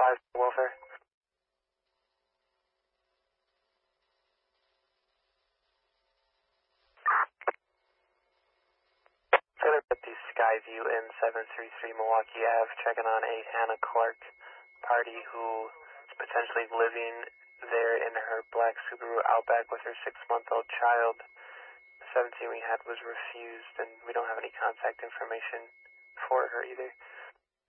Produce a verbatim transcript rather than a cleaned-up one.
five welfare. Trailer at the Skyview in seven three three Milwaukee Ave, checking on a Hannah Clark party who is potentially living there in her black Subaru Outback with her six-month-old child. The seventeen we had was refused, and we don't have any contact information for her either.